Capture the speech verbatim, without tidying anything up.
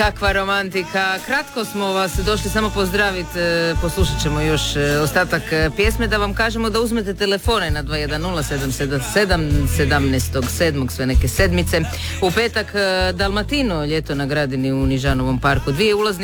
Kakva romantika. Kratko smo vas došli samo pozdraviti, poslušat ćemo još ostatak pjesme, da vam kažemo da uzmete telefone na dva jedan nula sedam sedam sedam sedamnaest sedam sve neke sedmice. U petak Dalmatino, ljeto na Gradini u Nižanovom parku. Dvije ulaznice